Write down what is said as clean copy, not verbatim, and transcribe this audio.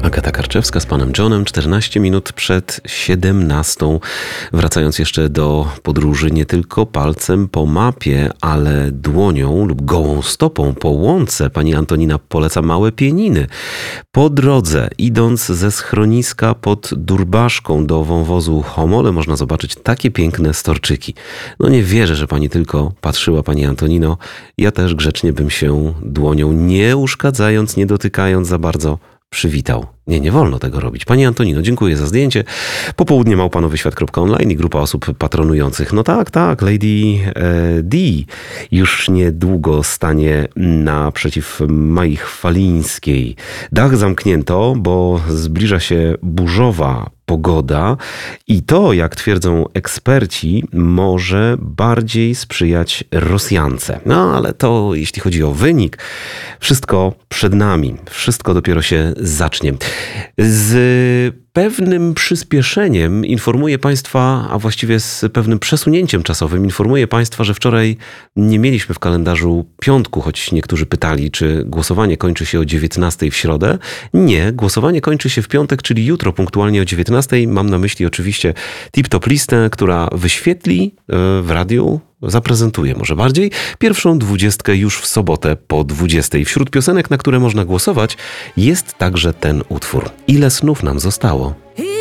Agata Karczewska z panem Johnem, 14 minut przed 17. Wracając jeszcze do podróży nie tylko palcem po mapie, ale dłonią lub gołą stopą po łące. Pani Antonina poleca Małe Pieniny. Po drodze, idąc ze schroniska pod Durbaszką do wąwozu Homole, można zobaczyć takie piękne storczyki. No nie wierzę, że pani tylko patrzyła, pani Antonino. Ja też grzecznie bym się dłonią, nie uszkadzając, nie dotykając za bardzo, przywitał. Nie wolno tego robić. Pani Antonino, dziękuję za zdjęcie. Popołudnie małpanowyświat.online i grupa osób patronujących. No tak, Lady D już niedługo stanie naprzeciw Mai Chwalińskiej. Dach zamknięto, bo zbliża się burzowa pogoda i to, jak twierdzą eksperci, może bardziej sprzyjać Rosjance. No ale to jeśli chodzi o wynik, wszystko przed nami. Wszystko dopiero się zacznie. Z pewnym przyspieszeniem informuję Państwa, a właściwie z pewnym przesunięciem czasowym informuję Państwa, że wczoraj nie mieliśmy w kalendarzu piątku, choć niektórzy pytali, czy głosowanie kończy się o 19 w środę. Nie, głosowanie kończy się w piątek, czyli jutro punktualnie o 19. Mam na myśli oczywiście tip-top listę, która wyświetli w radiu, zaprezentuje może bardziej, pierwszą 20 już w sobotę po 20. Wśród piosenek, na które można głosować, jest także ten utwór. Ile snów nam zostało?